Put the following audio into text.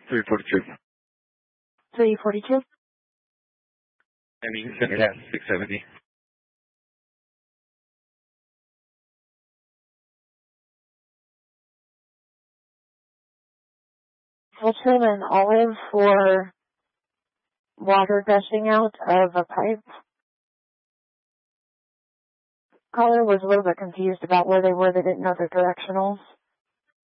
342. 342? Ending center at 670. Ultron and Olive for water gushing out of a pipe. Caller was a little bit confused about where they were. They didn't know their directionals.